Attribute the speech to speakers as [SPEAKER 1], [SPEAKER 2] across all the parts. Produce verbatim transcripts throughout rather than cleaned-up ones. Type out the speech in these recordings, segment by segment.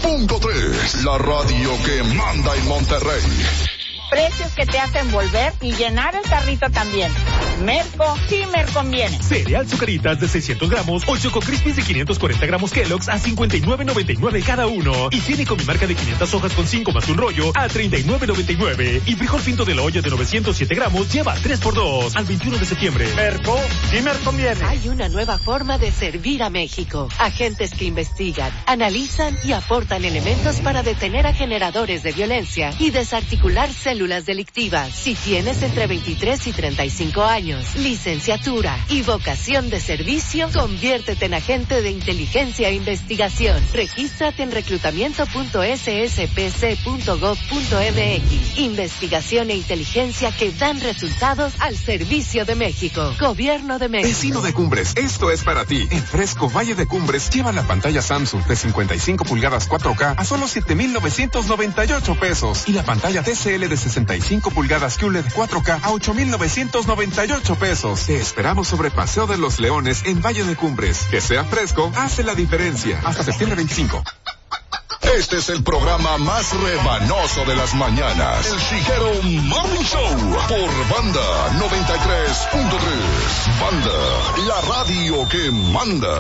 [SPEAKER 1] punto tres, la radio que manda en Monterrey.
[SPEAKER 2] Precios que te hacen volver y llenar el carrito también. Merco, sí me conviene.
[SPEAKER 3] Cereal Zucaritas de seiscientos gramos o Choco Crispies de quinientos cuarenta gramos Kellogg's a cincuenta y nueve noventa y nueve cada uno. Y tiene con mi marca de quinientas hojas con cinco más un rollo a treinta y nueve noventa y nueve. Y frijol pinto de la olla de novecientos siete gramos lleva tres por dos al veintiuno de septiembre.
[SPEAKER 4] Merco, sí me conviene.
[SPEAKER 5] Hay una nueva forma de servir a México. Agentes que investigan, analizan y aportan elementos para detener a generadores de violencia y desarticular células delictivas. Si tienes entre veintitrés y treinta y cinco años, licenciatura y vocación de servicio, conviértete en agente de inteligencia e investigación. Regístrate en reclutamiento punto s s p c punto gov punto m x. Investigación e inteligencia que dan resultados al servicio de México. Gobierno de México.
[SPEAKER 6] Vecino de Cumbres, esto es para ti. En Fresco Valle de Cumbres lleva la pantalla Samsung de cincuenta y cinco pulgadas cuatro K a solo siete mil novecientos noventa y ocho pesos y la pantalla T C L de sesenta y cinco pulgadas Q L E D cuatro K a ocho mil novecientos noventa y ocho pesos. Te esperamos sobre Paseo de los Leones en Valle de Cumbres. Que sea fresco, hace la diferencia. Hasta septiembre veinticinco.
[SPEAKER 1] Este es el programa más rebanoso de las mañanas. El Chiguero Morning Show por Banda noventa y tres punto tres. Banda, la radio que manda.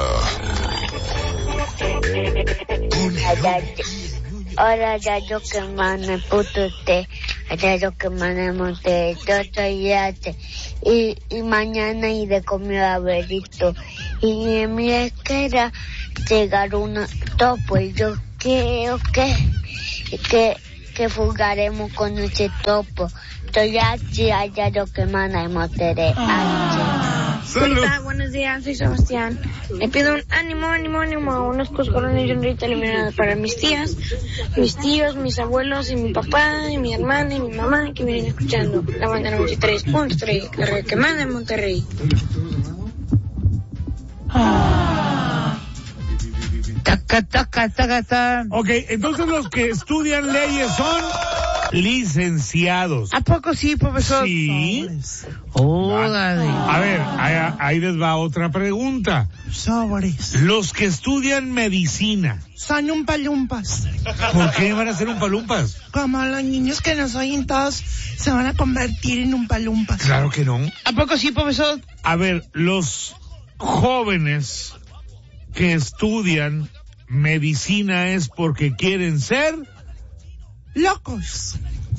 [SPEAKER 7] Ahora ya yo que mane puto usted, ya yo que manemos de todo y hace, y, y mañana iré con mi abuelito, y en mi esquera llegaron un topo, y yo creo que, que, que fugaremos con ese topo, estoy así, allá yo que manemos de
[SPEAKER 8] Hola, buenos días, soy Sebastián. Le pido un ánimo, ánimo, ánimo, unos coscorrones y un rito eliminado para mis tías, mis tíos, mis abuelos y mi papá, y mi hermana y mi mamá que vienen escuchando la banda noventa y tres punto tres, la radio que manda en Monterrey.
[SPEAKER 9] Ah. Taca, taca, taca, taca.
[SPEAKER 10] Ok, entonces los que estudian leyes son licenciados.
[SPEAKER 9] ¿A poco sí, profesor?
[SPEAKER 10] Sí.
[SPEAKER 9] Órale.
[SPEAKER 10] A ver, ahí, ahí les va otra pregunta.
[SPEAKER 11] Sobres.
[SPEAKER 10] Los que estudian medicina.
[SPEAKER 11] Son umpalumpas.
[SPEAKER 10] ¿Por qué van a ser umpalumpas?
[SPEAKER 11] Como los niños que nos oyen todos se van a convertir en umpalumpas.
[SPEAKER 10] Claro que no.
[SPEAKER 9] ¿A poco sí, profesor?
[SPEAKER 10] A ver, los jóvenes que estudian medicina es porque quieren ser
[SPEAKER 11] locos.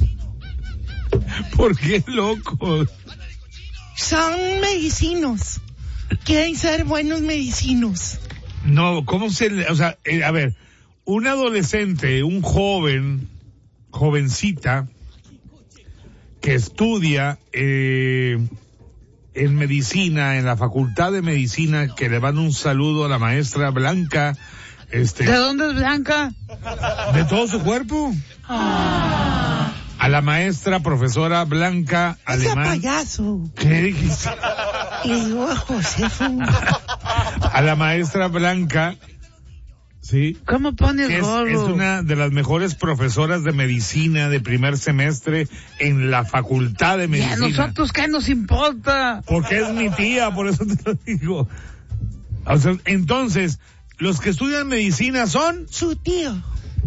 [SPEAKER 10] ¿Por qué locos?
[SPEAKER 11] Son medicinos. Quieren ser buenos medicinos.
[SPEAKER 10] No, ¿cómo se le, o sea, eh, a ver, un adolescente, un joven, jovencita, que estudia eh, en medicina, en la Facultad de Medicina, que le mando un saludo a la maestra Blanca. Este,
[SPEAKER 9] ¿De dónde es Blanca?
[SPEAKER 10] De todo su cuerpo.
[SPEAKER 9] Ah.
[SPEAKER 10] A la maestra profesora Blanca
[SPEAKER 11] Ese
[SPEAKER 10] Alemán.
[SPEAKER 11] payaso.
[SPEAKER 10] ¿Qué dijiste?
[SPEAKER 11] Le digo a Josefa.
[SPEAKER 10] A la maestra Blanca, ¿sí?
[SPEAKER 9] ¿Cómo pones
[SPEAKER 10] es,
[SPEAKER 9] gordo?
[SPEAKER 10] es una de las mejores profesoras de medicina de primer semestre en la Facultad de Medicina.
[SPEAKER 9] ¿Y a nosotros qué nos importa?
[SPEAKER 10] Porque es mi tía, por eso te lo digo. O sea, entonces, los que estudian medicina son
[SPEAKER 11] su tío.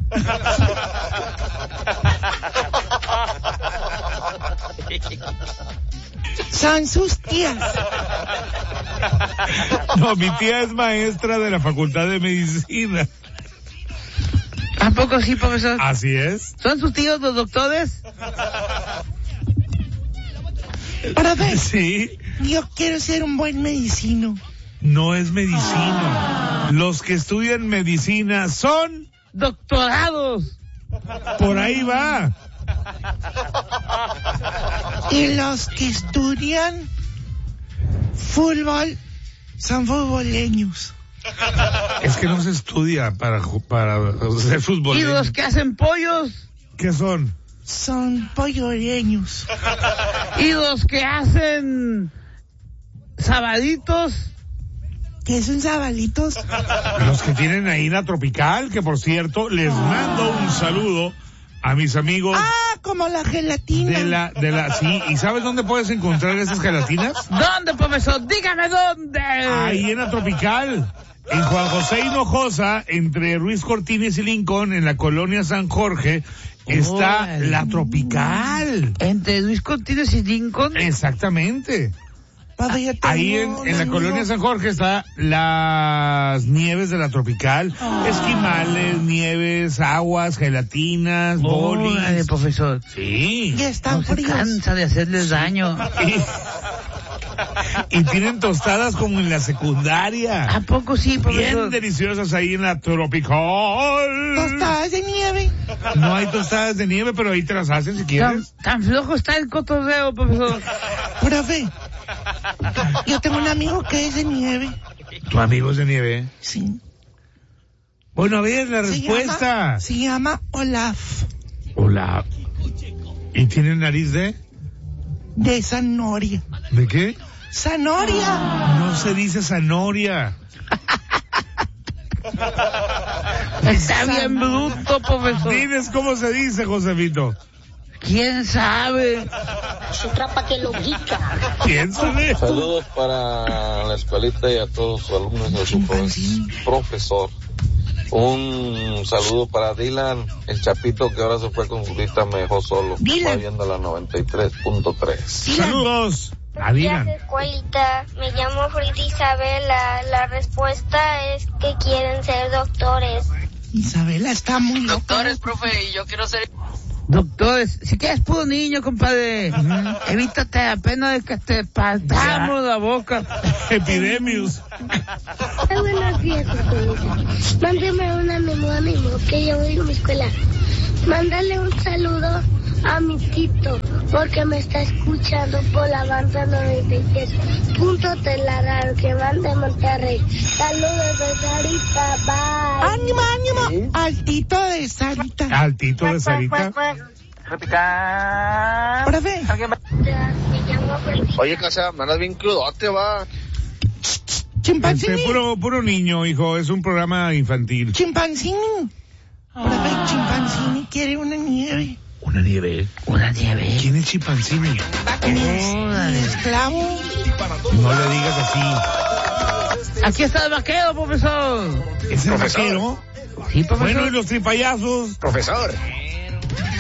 [SPEAKER 11] Son sus tías.
[SPEAKER 10] No, mi tía es maestra de la Facultad de Medicina.
[SPEAKER 9] ¿A poco sí, profesor?
[SPEAKER 10] Así es.
[SPEAKER 9] ¿Son sus tíos los doctores?
[SPEAKER 11] Profe,
[SPEAKER 10] sí.
[SPEAKER 11] Yo quiero ser un buen medicino.
[SPEAKER 10] No es medicina. Los que estudian medicina son
[SPEAKER 9] doctorados.
[SPEAKER 10] Por ahí va.
[SPEAKER 11] Y los que estudian fútbol son futboleños.
[SPEAKER 10] Es que no se estudia para, para ser futbolero.
[SPEAKER 9] ¿Y los que hacen pollos?
[SPEAKER 10] ¿Qué son?
[SPEAKER 11] Son polloreños.
[SPEAKER 9] ¿Y los que hacen sabaditos?
[SPEAKER 11] ¿Qué son sabalitos?
[SPEAKER 10] Los que tienen ahí la tropical, que por cierto, les mando un saludo a mis amigos.
[SPEAKER 11] Ah, como la gelatina.
[SPEAKER 10] De la, de la, sí, ¿y sabes dónde puedes encontrar esas gelatinas?
[SPEAKER 9] ¿Dónde, profesor? Dígame dónde.
[SPEAKER 10] Ahí en la tropical. En Juan José Hinojosa, entre Ruiz Cortines y Lincoln, en la colonia San Jorge, está
[SPEAKER 9] oh,
[SPEAKER 10] la Tropical.
[SPEAKER 9] Entre Ruiz Cortines y Lincoln.
[SPEAKER 10] Exactamente. Ahí en, en la colonia San Jorge está las nieves de la Tropical, oh. esquimales, nieves, aguas, gelatinas, oh, bolis.
[SPEAKER 9] Dale, profesor.
[SPEAKER 10] Sí.
[SPEAKER 11] Ya están
[SPEAKER 9] no
[SPEAKER 11] fríos.
[SPEAKER 9] Se cansa de hacerles daño.
[SPEAKER 10] Y, y tienen tostadas como en la secundaria.
[SPEAKER 9] ¿A poco sí, profesor?
[SPEAKER 10] Bien deliciosas ahí en la Tropical.
[SPEAKER 11] Tostadas de nieve.
[SPEAKER 10] No hay tostadas de nieve, pero ahí te las hacen si quieres.
[SPEAKER 9] Tan, tan flojo está el cotorreo, profesor.
[SPEAKER 11] Profe, yo tengo un amigo que es de nieve.
[SPEAKER 10] ¿Tu amigo es de nieve?
[SPEAKER 11] Sí.
[SPEAKER 10] Bueno, a ver, la
[SPEAKER 11] se
[SPEAKER 10] respuesta.
[SPEAKER 11] Llama, se llama Olaf.
[SPEAKER 10] Olaf. ¿Y tiene nariz de?
[SPEAKER 11] De zanahoria.
[SPEAKER 10] ¿De qué?
[SPEAKER 11] ¡Zanahoria!
[SPEAKER 10] No se dice zanahoria.
[SPEAKER 9] Está bien bruto, profesor.
[SPEAKER 10] Diles cómo se dice, Josefito.
[SPEAKER 9] ¿Quién sabe?
[SPEAKER 2] Su trapa que lo guica.
[SPEAKER 10] ¿Quién sabe?
[SPEAKER 12] Saludos para la escuelita y a todos sus alumnos y a su profesor. Un saludo para Dylan, el chapito que ahora se fue con su lista, me dejó solo.
[SPEAKER 11] Dylan.
[SPEAKER 12] Va viendo la noventa y tres punto tres.
[SPEAKER 10] Saludos a Dylan.
[SPEAKER 7] Escuelita, me llamo Frida Isabela. La respuesta es que quieren ser doctores.
[SPEAKER 11] Isabela está muy loca.
[SPEAKER 13] Doctores, profe, y yo quiero ser...
[SPEAKER 9] Doctores, si quieres puro niño, compadre, uh-huh. evítate la pena de que te partamos la boca.
[SPEAKER 10] Epidemius.
[SPEAKER 7] Buenos días, escuelita. Mándeme una memo a mi mo, que yo voy a mi escuela. Mándale un saludo a mi tito, porque me está escuchando por la banda noventa y tres punto Telararo, que van de Monterrey. Saludos de Sarita, bye.
[SPEAKER 11] ¡Ánimo, ánimo! ¿Sí? Al tito de Sarita.
[SPEAKER 10] Al tito de Sarita.
[SPEAKER 13] Repita.
[SPEAKER 11] Profe.
[SPEAKER 12] Oye, casa, me andas bien crudote, va.
[SPEAKER 11] Chimpancini.
[SPEAKER 10] Este, puro, puro niño, hijo, es un programa infantil.
[SPEAKER 11] Chimpancini. Profe, Chimpancini quiere una nieve.
[SPEAKER 10] ¿Una nieve?
[SPEAKER 9] ¿Una nieve?
[SPEAKER 10] ¿Quién es Chimpancini?
[SPEAKER 11] Mi, mi esclavo.
[SPEAKER 10] No le digas así.
[SPEAKER 9] Aquí está el vaquero, profesor.
[SPEAKER 10] ¿Es el vaquero?
[SPEAKER 9] Sí, profesor.
[SPEAKER 10] Bueno, ¿y los tripayazos?
[SPEAKER 14] Profesor,